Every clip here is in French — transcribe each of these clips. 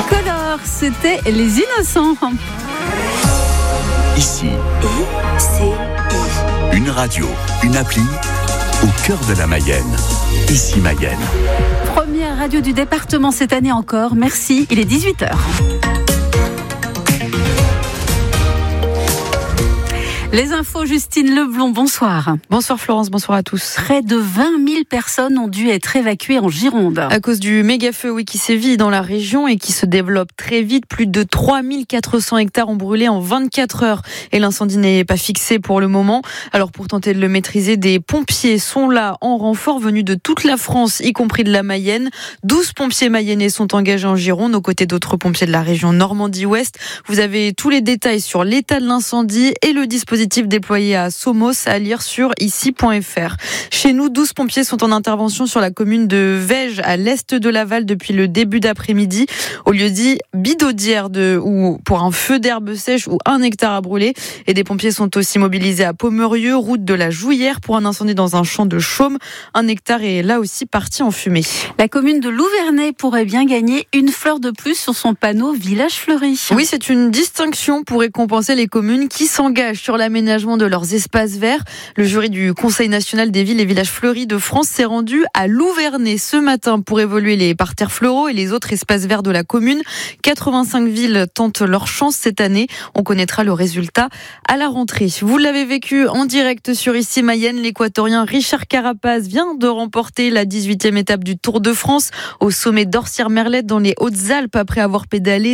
Color, c'était Les Innocents. Ici, une radio, une appli au cœur de la Mayenne. Ici Mayenne. Première radio du département cette année encore. Merci, il est 18h. Les infos, Justine Leblond, bonsoir. Bonsoir Florence, bonsoir à tous. Près de 20 000 personnes ont dû être évacuées en Gironde. À cause du méga-feu qui sévit dans la région et qui se développe très vite, plus de 3 400 hectares ont brûlé en 24 heures. Et l'incendie n'est pas fixé pour le moment. Alors pour tenter de le maîtriser, des pompiers sont là en renfort venus de toute la France, y compris de la Mayenne. 12 pompiers mayennais sont engagés en Gironde, aux côtés d'autres pompiers de la région Normandie-Ouest. Vous avez tous les détails sur l'état de l'incendie et le dispositif déployé à Somos à lire sur ici.fr. Chez nous, 12 pompiers sont en intervention sur la commune de Vège, à l'est de Laval, depuis le début d'après-midi, au lieu dit Bidaudière ou pour un feu d'herbe sèche où 1 hectare a brûlé. Et des pompiers sont aussi mobilisés à Pomerieux, route de la Jouillère, pour un incendie dans un champ de chaume. 1 hectare est là aussi parti en fumée. La commune de Louvernay pourrait bien gagner une fleur de plus sur son panneau Village Fleuri. Oui, c'est une distinction pour récompenser les communes qui s'engagent sur l'aménagement de leurs espaces verts. Le jury du Conseil national des villes et villages fleuris de France s'est rendu à Louvernay ce matin pour évaluer les parterres floraux et les autres espaces verts de la commune. 85 villes tentent leur chance cette année. On connaîtra le résultat à la rentrée. Vous l'avez vécu en direct sur Ici Mayenne. L'Équatorien Richard Carapaz vient de remporter la 18e étape du Tour de France au sommet d'Orsières-Merlette dans les Hautes-Alpes après avoir pédalé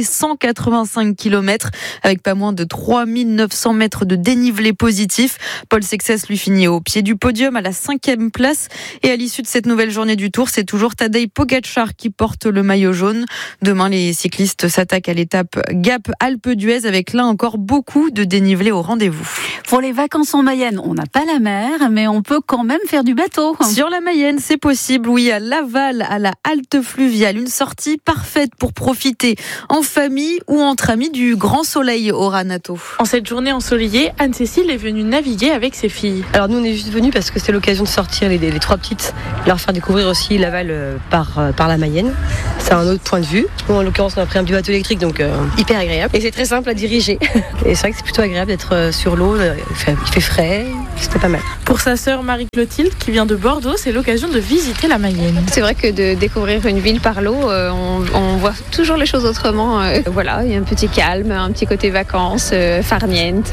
185 km avec pas moins de 3900 mètres de dénivelé positif. Paul Sexès lui finit au pied du podium à la 5e place. Et à l'issue de cette nouvelle journée du Tour, c'est toujours Tadej Pogačar qui porte le maillot jaune. Demain, les cyclistes s'attaquent à l'étape Gap-Alpe d'Huez avec là encore beaucoup de dénivelé au rendez-vous. Pour les vacances en Mayenne, on n'a pas la mer, mais on peut quand même faire du bateau. Sur la Mayenne, c'est possible, oui, à Laval, à la halte fluviale. Une sortie parfaite pour profiter en famille ou entre amis du grand soleil au Ranato. En cette journée ensoleillée, Anne-Cécile est venue naviguer avec ses filles. Alors nous, on est juste venus parce que c'était l'occasion de sortir les 3 petites, leur faire découvrir aussi Laval par la Mayenne. C'est un autre point de vue. Bon, en l'occurrence, on a pris un petit bateau électrique, donc hyper agréable. Et c'est très simple à diriger. Et c'est vrai que c'est plutôt agréable d'être sur l'eau. Il fait frais, c'était pas mal. Pour sa sœur Marie-Clotilde, qui vient de Bordeaux, c'est l'occasion de visiter la Mayenne. C'est vrai que de découvrir une ville par l'eau, on voit toujours les choses autrement. Voilà, il y a un petit calme, un petit côté vacances, farniente.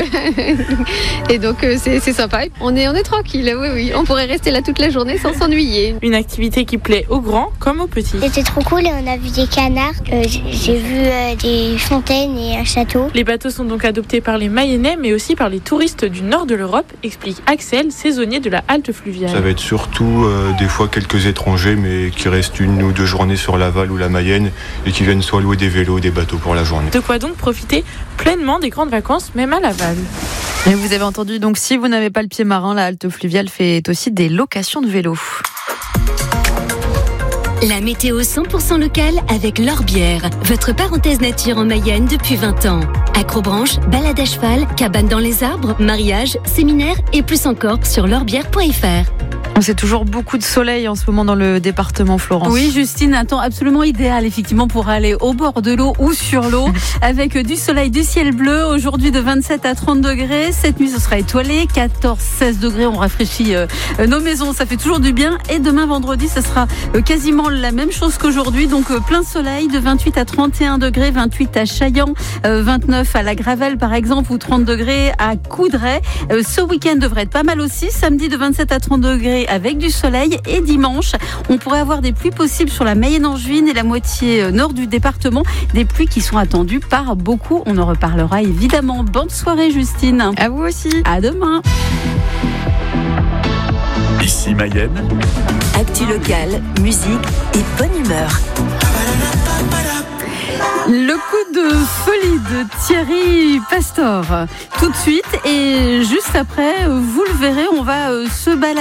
Et donc c'est sympa. On est tranquille, oui. On pourrait rester là toute la journée sans s'ennuyer. Une activité qui plaît aux grands comme aux petits. C'était trop cool et on a vu des canards. J'ai vu des fontaines et un château. Les bateaux sont donc adoptés par les Mayennais, mais aussi par les touristes du nord de l'Europe, explique Axel, saisonnier de la halte fluviale. Ça va être surtout des fois quelques étrangers, mais qui restent 1 ou 2 journées sur Laval ou la Mayenne et qui viennent soit louer des vélos, des bateaux pour la journée. De quoi donc profiter pleinement des grandes vacances, même à Laval. Et vous avez entendu, donc si vous n'avez pas le pied marin, la halte fluviale fait aussi des locations de vélos. La météo 100% locale avec l'Orbière, votre parenthèse nature en Mayenne depuis 20 ans. Acrobranche, balade à cheval, cabane dans les arbres, mariage, séminaire et plus encore sur l'orbière.fr. C'est toujours beaucoup de soleil en ce moment dans le département, Florence. Oui, Justine, un temps absolument idéal, effectivement, pour aller au bord de l'eau ou sur l'eau, avec du soleil, du ciel bleu. Aujourd'hui, de 27 à 30 degrés. Cette nuit, ce sera étoilé. 14-16 degrés, on rafraîchit nos maisons. Ça fait toujours du bien. Et demain, vendredi, ce sera quasiment la même chose qu'aujourd'hui. Donc, plein soleil, de 28 à 31 degrés. 28 à Chaillan, 29 à la Gravelle, par exemple, ou 30 degrés à Coudray. Ce week-end devrait être pas mal aussi. Samedi, de 27 à 30 degrés avec du soleil. Et dimanche, on pourrait avoir des pluies possibles sur la Mayenne-Angevine et la moitié nord du département. Des pluies qui sont attendues par beaucoup. On en reparlera évidemment. Bonne soirée, Justine. À vous aussi. À demain. Ici Mayenne. Actu locale, musique et bonne humeur. Le coup de folie de Thierry Pastor. Tout de suite et juste après, vous le verrez, on va se balader.